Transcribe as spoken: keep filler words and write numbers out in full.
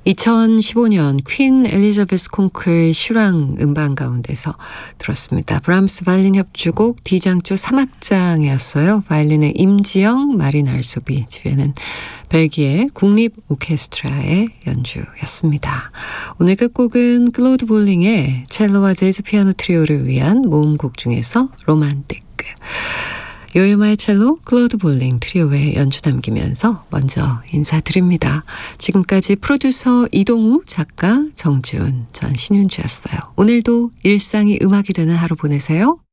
이천십오 년 퀸 엘리자베스 콩쿨 실황 음반 가운데서 들었습니다. 브람스 바이올린 협주곡 D장조 삼 악장이었어요. 바이올린의 임지영, 마린 알소비, 지휘하는 벨기에 국립 오케스트라의 연주였습니다. 오늘 끝곡은 클로드 볼링의 첼로와 재즈 피아노 트리오를 위한 모음곡 중에서 로만틱, 요요마의 첼로, 클로드 볼링 트리오의 연주 남기면서 먼저 인사드립니다. 지금까지 프로듀서 이동우, 작가 정지훈, 전 신윤주였어요. 오늘도 일상이 음악이 되는 하루 보내세요.